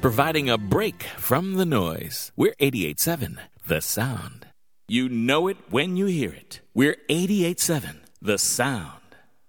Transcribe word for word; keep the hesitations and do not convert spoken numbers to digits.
providing a break from the noise. We're eighty-eight point seven, The Sound. You know it when you hear it. We're eighty-eight point seven, The Sound.